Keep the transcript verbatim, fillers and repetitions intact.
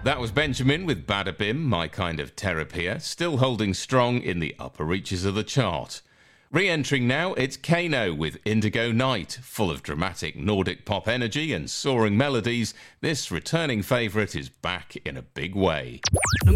That was Benjamin with Badabim, My Kind of Terapia, still holding strong in the upper reaches of the chart. Re-entering now, it's Kano with Indigo Night. Full of dramatic Nordic pop energy and soaring melodies, this returning favourite is back in a big way.